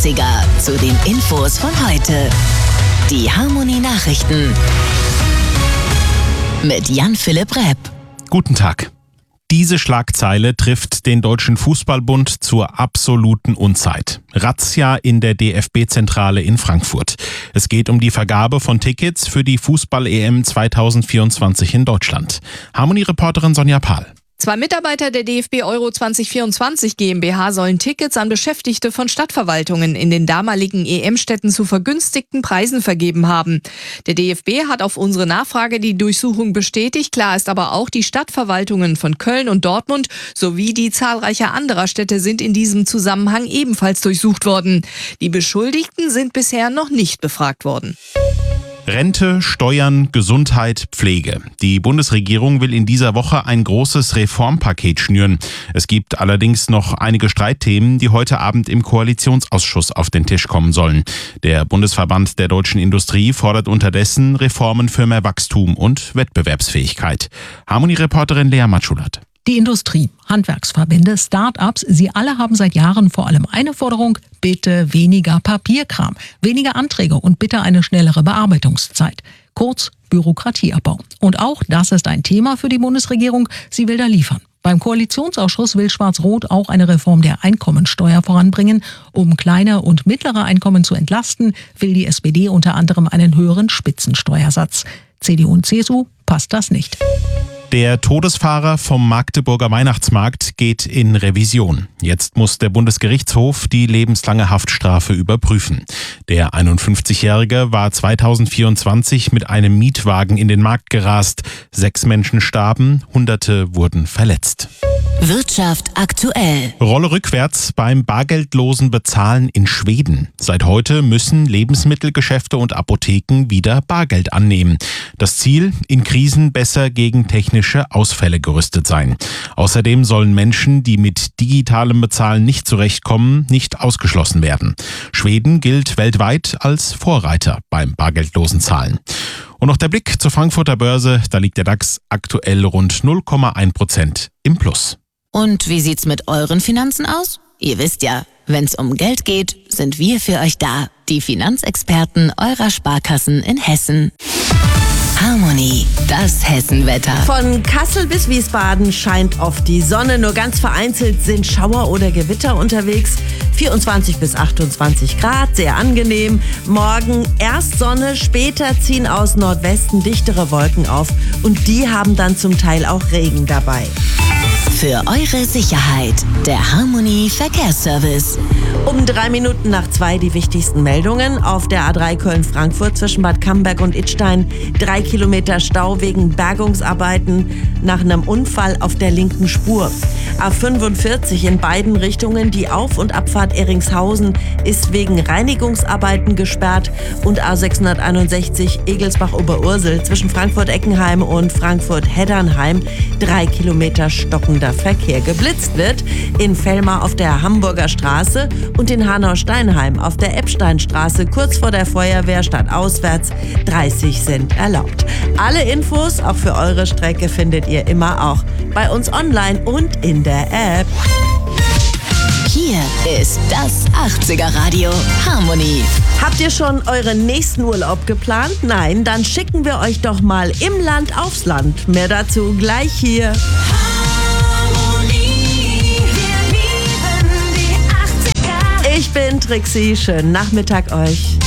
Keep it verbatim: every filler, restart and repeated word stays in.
achtziger zu den Infos von heute. Die Harmony Nachrichten mit Jan-Philipp Repp. Guten Tag. Diese Schlagzeile trifft den Deutschen Fußballbund zur absoluten Unzeit. Razzia in der D F B-Zentrale in Frankfurt. Es geht um die Vergabe von Tickets für die Fußball-E M zwanzig vierundzwanzig in Deutschland. Harmony-Reporterin Sonja Pahl. Zwei Mitarbeiter der D F B Euro zwanzig vierundzwanzig GmbH sollen Tickets an Beschäftigte von Stadtverwaltungen in den damaligen E M-Städten zu vergünstigten Preisen vergeben haben. Der D F B hat auf unsere Nachfrage die Durchsuchung bestätigt. Klar ist aber auch, die Stadtverwaltungen von Köln und Dortmund sowie die zahlreicher anderer Städte sind in diesem Zusammenhang ebenfalls durchsucht worden. Die Beschuldigten sind bisher noch nicht befragt worden. Rente, Steuern, Gesundheit, Pflege. Die Bundesregierung will in dieser Woche ein großes Reformpaket schnüren. Es gibt allerdings noch einige Streitthemen, die heute Abend im Koalitionsausschuss auf den Tisch kommen sollen. Der Bundesverband der deutschen Industrie fordert unterdessen Reformen für mehr Wachstum und Wettbewerbsfähigkeit. Harmony-Reporterin Lea Matschulat. Die Industrie, Handwerksverbände, Start-ups, sie alle haben seit Jahren vor allem eine Forderung: bitte weniger Papierkram, weniger Anträge und bitte eine schnellere Bearbeitungszeit. Kurz Bürokratieabbau. Und auch das ist ein Thema für die Bundesregierung. Sie will da liefern. Beim Koalitionsausschuss will Schwarz-Rot auch eine Reform der Einkommensteuer voranbringen. Um kleine und mittlere Einkommen zu entlasten, will die S P D unter anderem einen höheren Spitzensteuersatz. C D U und C S U passt das nicht. Der Todesfahrer vom Magdeburger Weihnachtsmarkt geht in Revision. Jetzt muss der Bundesgerichtshof die lebenslange Haftstrafe überprüfen. Der einundfünfzigjährige war zweitausendvierundzwanzig mit einem Mietwagen in den Markt gerast. Sechs Menschen starben, Hunderte wurden verletzt. Wirtschaft aktuell. Rolle rückwärts beim bargeldlosen Bezahlen in Schweden. Seit heute müssen Lebensmittelgeschäfte und Apotheken wieder Bargeld annehmen. Das Ziel: in Krisen besser gegen technische Ausfälle gerüstet sein. Außerdem sollen Menschen, die mit digitalem Bezahlen nicht zurechtkommen, nicht ausgeschlossen werden. Schweden gilt weltweit als Vorreiter beim bargeldlosen Zahlen. Und noch der Blick zur Frankfurter Börse. Da liegt der DAX aktuell rund null Komma eins Prozent im Plus. Und wie sieht's mit euren Finanzen aus? Ihr wisst ja, wenn's um Geld geht, sind wir für euch da. Die Finanzexperten eurer Sparkassen in Hessen. Harmony, das Hessenwetter. Von Kassel bis Wiesbaden scheint oft die Sonne. Nur ganz vereinzelt sind Schauer oder Gewitter unterwegs. vierundzwanzig bis achtundzwanzig Grad, sehr angenehm. Morgen erst Sonne, später ziehen aus Nordwesten dichtere Wolken auf. Und die haben dann zum Teil auch Regen dabei. Für eure Sicherheit, der Harmony Verkehrsservice. Um drei Minuten nach zwei die wichtigsten Meldungen. Auf der A drei Köln-Frankfurt zwischen Bad Camberg und Idstein drei Kilometer Stau wegen Bergungsarbeiten nach einem Unfall auf der linken Spur. A fünfundvierzig in beiden Richtungen, die Auf- und Abfahrt Eringshausen ist wegen Reinigungsarbeiten gesperrt. Und A sechshunderteinundsechzig Egelsbach-Oberursel zwischen Frankfurt-Eckenheim und Frankfurt-Heddernheim drei Kilometer stockender Verkehr. Geblitzt wird in Vellmar auf der Hamburger Straße und in Hanau-Steinheim auf der Eppsteinstraße kurz vor der Feuerwehr stadtauswärts. dreißig sind erlaubt. Alle Infos, auch für eure Strecke, findet ihr immer auch bei uns online und in der App. Hier ist das achtziger Radio Harmony. Habt ihr schon euren nächsten Urlaub geplant? Nein? Dann schicken wir euch doch mal im Land aufs Land. Mehr dazu gleich hier. Harmony, wir lieben die achtziger. Ich bin Trixie, schönen Nachmittag euch.